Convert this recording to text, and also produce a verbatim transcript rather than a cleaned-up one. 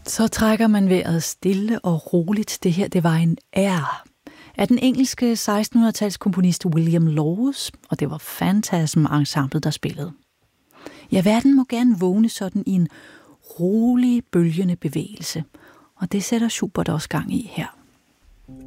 Så trækker man vejret stille og roligt. Det her, det var en R af den engelske sekstenhundrede-tals komponist William Laws, og det var Phantasm Ensemblet, der spillede. Ja, verden må gerne vågne sådan i en rolig, bølgende bevægelse, og det sætter Schubert også gang i her.